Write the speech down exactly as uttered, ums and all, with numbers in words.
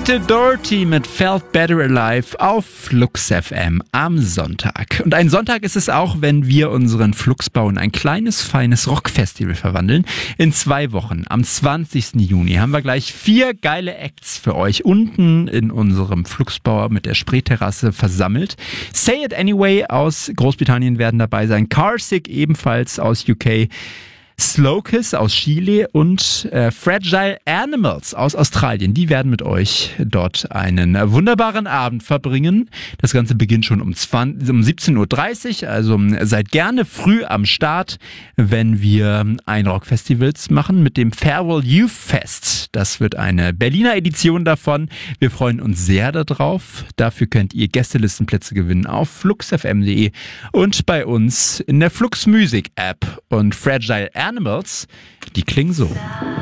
Beat It Dirty mit Felt Better Alive auf Flux F M am Sonntag. Und ein Sonntag ist es auch, wenn wir unseren Fluxbau in ein kleines, feines Rockfestival verwandeln. In zwei Wochen, am zwanzigsten Juni, haben wir gleich vier geile Acts für euch unten in unserem Fluxbau mit der Spreeterrasse versammelt. Say It Anyway aus Großbritannien werden dabei sein, Carsick ebenfalls aus U K, Slowkiss aus Chile und äh, Fragile Animals aus Australien. Die werden mit euch dort einen äh, wunderbaren Abend verbringen. Das Ganze beginnt schon um, zwanzig, um siebzehn Uhr dreißig, also seid gerne früh am Start, wenn wir ein Rockfestivals machen mit dem Farewell Youth Fest. Das wird eine Berliner Edition davon. Wir freuen uns sehr darauf. Dafür könnt ihr Gästelistenplätze gewinnen auf flux f m punkt d e und bei uns in der Flux Music App. Und Fragile Animals, die klingen so.